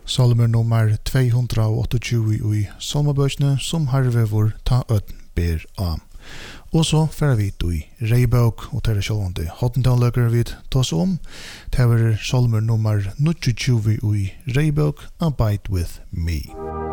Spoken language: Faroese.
Salmer nummer 228 i Salmabøkene som harvevor ta ødn ber av. Og så færer vi i Reibøk og tar sjålande hotendalløkker vi tas om. Det var Salmer nummer 29 i Reibøk, Abide With Me.